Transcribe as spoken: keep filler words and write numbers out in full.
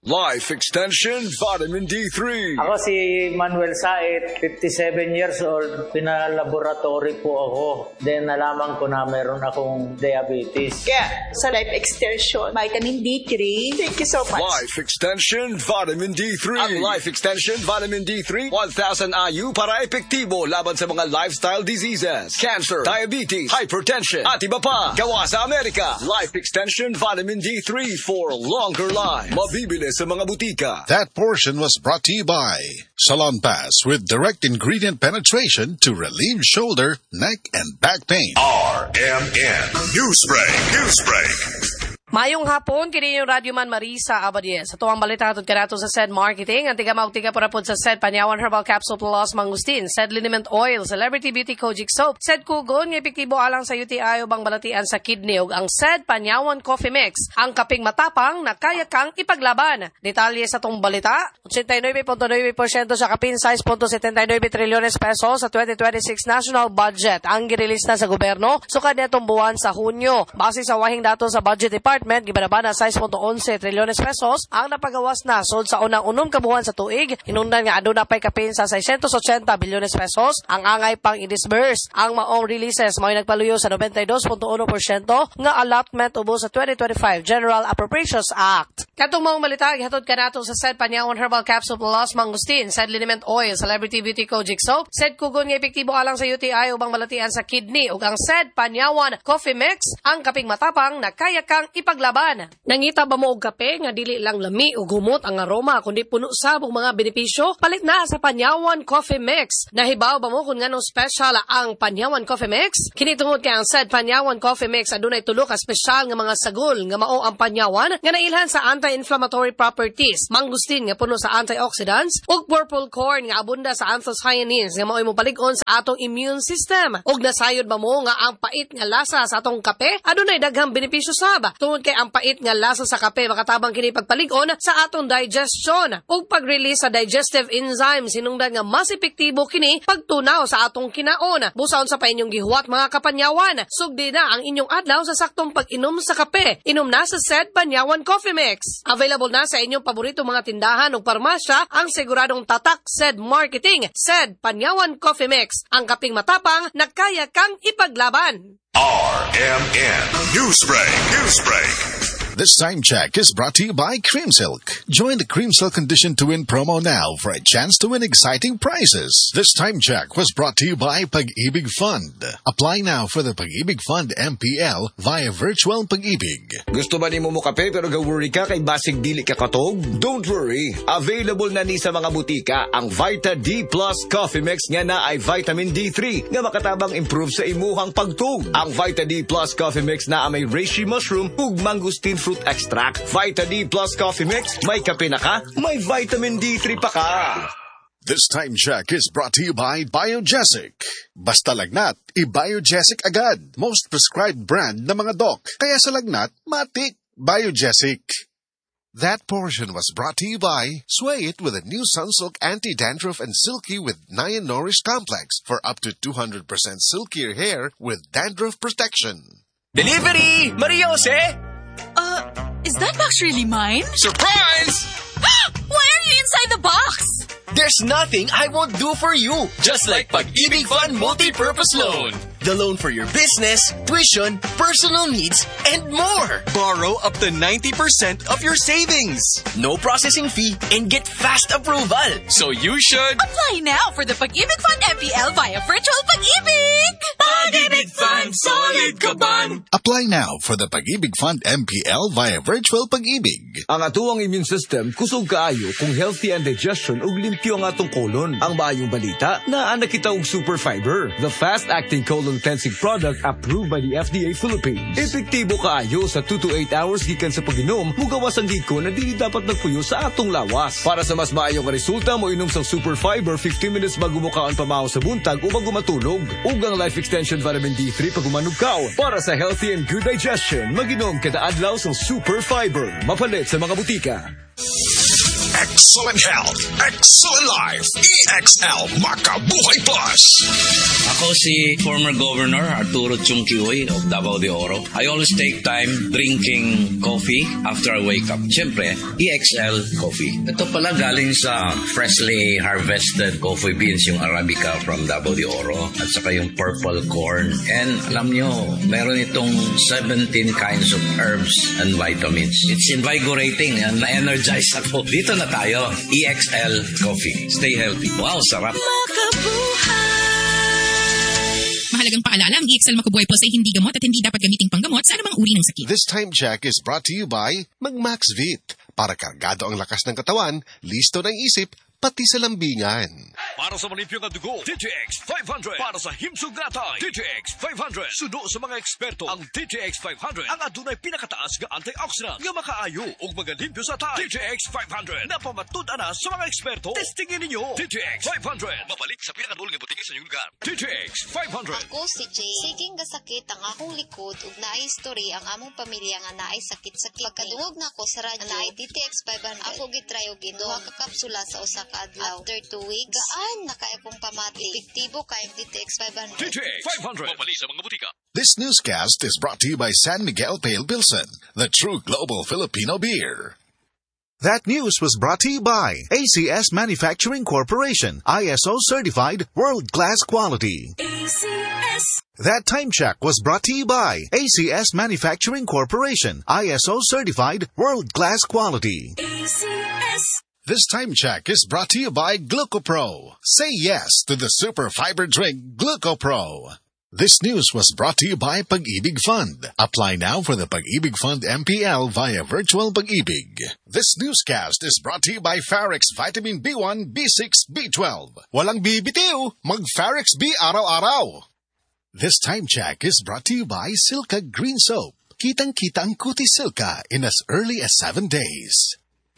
Life Extension Vitamin D three. Ako si Manuel Sait, fifty-seven years old. Pinalaboratory po ako. Then nalaman ko na meron akong diabetes. Kaya sa Life Extension Vitamin D three, thank you so much. Life Extension Vitamin D three. Ang Life Extension Vitamin D three, one thousand I U para epektibo laban sa mga lifestyle diseases, cancer, diabetes, hypertension, at iba pa. Gawa sa Amerika. Life Extension Vitamin D three for longer life. Mabibili sa mga butika. That portion was brought to you by Salon Pass with direct ingredient penetration to relieve shoulder, neck, and back pain. R M N Newsbreak. Newsbreak. Mayong hapon, kini yung Radyo Man Marisa Abadies. Ito ang balita atod kanato sa S E D Marketing. Ang tiga maugtiga parapod sa S E D Panyawan Herbal Capsule Plus Mangustin, S E D Liniment Oil, Celebrity Beauty Kojic Soap, S E D Kugon, ng epektibo alang sa U T I o bang balatian sa kidney, ug ang S E D Panyawan Coffee Mix, ang kaping matapang na kaya kang ipaglaban. Detalye sa tong balita, eighty-nine point nine percent sa kapin, six point seven nine trilyones pesos sa twenty twenty-six national budget ang girelease na sa gobyerno sukad netong buwan sa Hunyo. Base sa wahing dato sa Budget Department, gibanaba na six point one one trilyones pesos ang napagawas na sod sa unang unom kabuhan sa tuig. Hinungdan nga aduna pay kapin sa six hundred eighty bilyones pesos ang angay pang i-disburse. Ang maong releases mo'y nagpaluyo sa ninety-two point one percent nga allotment ubos sa twenty twenty-five General Appropriations Act. Katong maong malita gihatod kanato sa S E D Panyawan Herbal Capsule Plus Mangustin, S E D Liniment Oil, Celebrity Beauty Kojic Soap, S E D Kugon nga epektibo alang sa U T I ubang malatian sa kidney, ug ang S E D Panyawan Coffee Mix, ang kaping matapang na kaya kang ipaglaban. Nangita ba mo og kape nga dili lang lami ug humot ang aroma kundi puno sabong mga benepisyo? Palit na sa Panyawan Coffee Mix. Nahibaw ba mo kung nganong special ang Panyawan Coffee Mix? Kini tungod kay ang S E D Panyawan Coffee Mix adunay tulo ka special nga mga sagol nga mao ang Panyawan nga nailhan sa anti-inflammatory properties, mangustin nga puno sa antioxidants, ug purple corn nga abunda sa anthocyanins nga mao'y mopalig-on sa atong immune system. Ug nasayod ba mo nga ang pait nga lasa sa atong kape adunay daghang benepisyo sab. Tungod kay ang pait nga lasa sa kape makatabang kini pagpalig-on sa atong digestion ug pag-release sa digestive enzymes, sinungdan nga mas epektibo kini pagtunaw sa atong kinaon. Busaon sa pa inyong gihuwat mga kapanyawan, sugdi na ang inyong adlaw sa saktong pag-inom sa kape. Inom na sa S E D Panyawan Coffee Mix. Available na sa inyong paborito mga tindahan ug parmasya ang siguradong tatak S E D Marketing. S E D Panyawan Coffee Mix, ang kaping matapang na kaya kang ipaglaban. R M N Newsbreak. Newsbreak. This time check is brought to you by Cream Silk. Join the Cream Silk Condition to Win promo now for a chance to win exciting prizes. This time check was brought to you by Pag-ibig Fund. Apply now for the Pag-ibig Fund M P L via Virtual Pag-ibig. Gusto ba ni mo mo kape pero ga-worry ka kay basig dili ka katog? Don't worry. Available na ni sa mga butika ang Vita D Plus Coffee Mix nga na ay vitamin D three nga makatabang improve sa imuhang pagtug. Ang Vita D Plus Coffee Mix na may reishi mushroom ug mangustin fruit extract. Vita D Plus Coffee Mix, may kape na ka, may vitamin D three pa ka. This time check is brought to you by Biogesic. Basta lagnat, i-Biogesic agad. Most prescribed brand na mga doc. Kaya sa lagnat, matik. Biogesic. That portion was brought to you by Sway It with a new Sunsilk Anti-Dandruff and Silky with Nian Nourish Complex for up to two hundred percent silkier hair with dandruff protection. Delivery! Mariose! Uh, is that box really mine? Surprise! Why are you inside the box? There's nothing I won't do for you. Just like Pag-ibig Fund Multi-Purpose Loan. The loan for your business, tuition, personal needs, and more. Borrow up to ninety percent of your savings. No processing fee and get fast approval. So you should... Apply now for the Pag-ibig Fund M P L via Virtual Pag-ibig. Pag-ibig Fund, solid kaban. Apply now for the Pag-ibig Fund M P L via Virtual Pag-ibig. Ang atuang immune system kusog kaayo kung healthy ang digestion ug limpyo ang atong colon. Ang maayong balita, naana kita og super fiber, the fast-acting colon cleansing product approved by the F D A Philippines. Epektibo kaayo sa two to eight hours gikan sa pag-inom, mugawas ang giko na dili dapat nagpuyo sa atong lawas. Para sa mas maayong resulta, mo inom sa super fiber fifteen minutes bago mo kaon pamahaw sa buntag o bago matulog. Ug ang Life Extension Vitamin D three pag umanugkaw. Para sa healthy and good digestion, mag-inom kada adlaw sa super fiber. Mapalit sa mga butika. Excellent health, excellent life. E X L Makabuhay Plus. Ako si former Governor Arturo Chung Kiwoy of Davao de Oro. I always take time drinking coffee after I wake up. Siyempre, E X L coffee. Ito pala galing sa freshly harvested coffee beans, yung Arabica from Davao de Oro, at saka yung purple corn. And alam nyo, meron itong seventeen kinds of herbs and vitamins. It's invigorating and na-energize ako. Dito na tayo, E X L coffee. Stay healthy. Wow, sarap. Mahalagang paalala, ang E X L Makabuhay Plus ay hindi gamot at hindi dapat gamiting panggamot sa anumang uri ng sakit. This time check is brought to you by Magmaxvit. Para kargado ang lakas ng katawan, listo ng isip, pati sa lambingan. Para sa malimpyong dugo, D T X five hundred. Para sa himsugatay, D T X five hundred. Suno sa mga eksperto, ang D T X five hundred ang adunay pinakataas nga antioxidant nga makaayo ug magalimpyo sa tay. D T X five hundred napamatud-an na sa mga eksperto. Testingin ninyo. D T X five hundred mabalik sa pinakadulong nga butig sa inyong lugar. D T X five hundred. Ako si Jay. Siging gasakit ang akong likod ug naay history ang among pamilya nga naay sakit sa kidney. Pagkaduog na ko sa radyo, naay D T X five hundred. Ako gitry og duha ka kapsula sa usa ka adlaw. After two weeks, gaan na kaya kong pamati. Epektibo kay D T X five hundred. D T X five hundred mabalik sa mga butika. This newscast is brought to you by San Miguel Pale Pilsen, the true global Filipino beer. That news was brought to you by A C S Manufacturing Corporation, I S O certified, world-class quality. A C S. That time check was brought to you by A C S Manufacturing Corporation, I S O certified, world-class quality. A C S. This time check is brought to you by GlucoPro. Say yes to the super fiber drink GlucoPro. This news was brought to you by Pag-ibig Fund. Apply now for the Pag-ibig Fund M P L via Virtual Pag-ibig. This newscast is brought to you by Farex Vitamin B one, B six, B twelve. Walang bibitiw, mag-Farex B araw-araw. This time check is brought to you by Silka Green Soap. Kitang-kita ang Kuti Silka in as early as seven days.